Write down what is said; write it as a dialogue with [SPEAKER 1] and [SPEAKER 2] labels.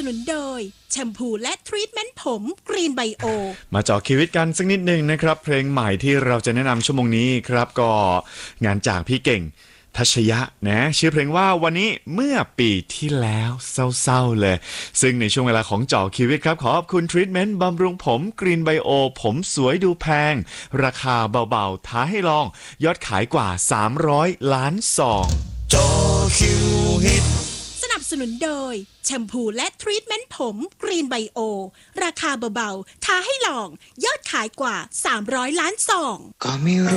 [SPEAKER 1] นุนโดยแชมพูและทรีทเมนต์ผมกรีนไบโอ
[SPEAKER 2] มาเจาะชีวิตกันสักนิดหนึ่งนะครับเพลงใหม่ที่เราจะแนะนำชั่วโมงนี้ครับก็งานจากพี่เก่งทัชยะนะชื่อเพลงว่าวันนี้เมื่อปีที่แล้วเศร้าๆเลยซึ่งในช่วงเวลาของเจาะชีวิตครับขอบคุณทรีทเมนต์บำรุงผมกรีนไบโอผมสวยดูแพงราคาเบาๆท้าให้ลองยอดขายกว่า300ล้านซอง
[SPEAKER 3] จอคิวฮิต
[SPEAKER 1] สนับสนุนโดยแชมพูและทรีทเมนต์ผมกรีนไบโอราคาเบาๆท้าให้ลองยอดขายกว่า300ล้านซอง
[SPEAKER 3] ก็ไม่รู้